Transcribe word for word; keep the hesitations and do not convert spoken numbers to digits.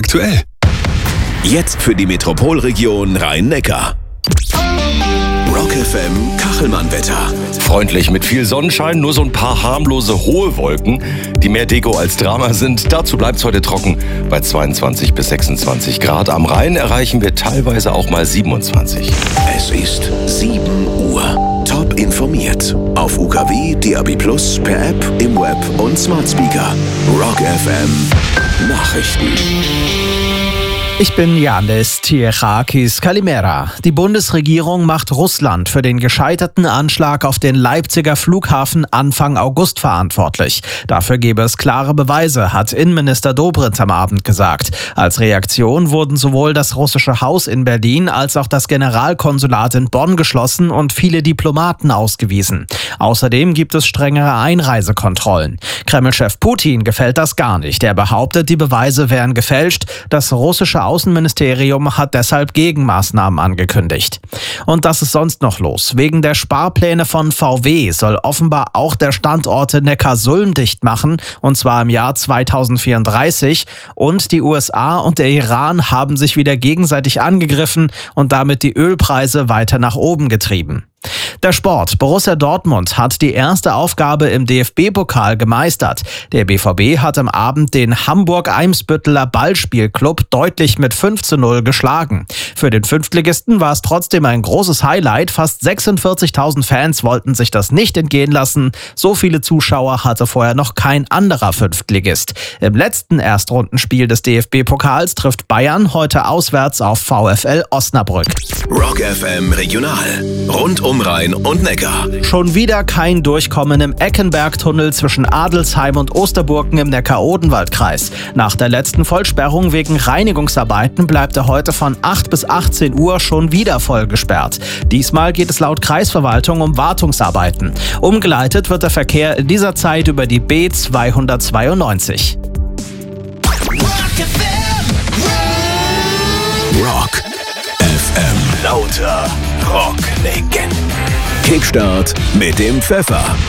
aktuell. Jetzt für die Metropolregion Rhein-Neckar. Rock F M Kachelmann-Wetter. Freundlich mit viel Sonnenschein, nur so ein paar harmlose hohe Wolken, die mehr Deko als Drama sind. Dazu bleibt es heute trocken bei zweiundzwanzig bis sechsundzwanzig Grad. Am Rhein erreichen wir teilweise auch mal siebenundzwanzig. Es ist sieben Uhr. Top informiert. Auf U K W, D A B plus, per App, im Web und Smart Speaker. Rock F M Nachrichten. Ich bin Yannis Tirakis Kalimera. Die Bundesregierung macht Russland für den gescheiterten Anschlag auf den Leipziger Flughafen Anfang August verantwortlich. Dafür gebe es klare Beweise, hat Innenminister Dobrindt am Abend gesagt. Als Reaktion wurden sowohl das russische Haus in Berlin als auch das Generalkonsulat in Bonn geschlossen und viele Diplomaten ausgewiesen. Außerdem gibt es strengere Einreisekontrollen. Kreml-Chef Putin gefällt das gar nicht. Er behauptet, die Beweise wären gefälscht. Das russische Außenministerium hat deshalb Gegenmaßnahmen angekündigt. Und das ist sonst noch los. Wegen der Sparpläne von V W soll offenbar auch der Standort Neckarsulm dicht machen, und zwar im Jahr zweitausendvierunddreißig. Und die U S A und der Iran haben sich wieder gegenseitig angegriffen und damit die Ölpreise weiter nach oben getrieben. Der Sport. Borussia Dortmund hat die erste Aufgabe im D F B-Pokal gemeistert. Der B V B hat am Abend den Hamburg-Eimsbütteler Ballspielclub deutlich mit fünf zu null geschlagen. Für den Fünftligisten war es trotzdem ein großes Highlight. Fast sechsundvierzigtausend Fans wollten sich das nicht entgehen lassen. So viele Zuschauer hatte vorher noch kein anderer Fünftligist. Im letzten Erstrundenspiel des D F B-Pokals trifft Bayern heute auswärts auf VfL Osnabrück. Rock F M Regional. Rund um Rhein und Neckar. Schon wieder kein Durchkommen im Eckenbergtunnel zwischen Adelsheim und Osterburgen im Neckar-Odenwald-Kreis. Nach der letzten Vollsperrung wegen Reinigungsarbeiten bleibt er heute von acht bis achtzehn Uhr schon wieder voll gesperrt. Diesmal geht es laut Kreisverwaltung um Wartungsarbeiten. Umgeleitet wird der Verkehr in dieser Zeit über die B zweihundertzweiundneunzig. Rock F M. Lauter Rocklegenden. Kickstart mit dem Pfeffer.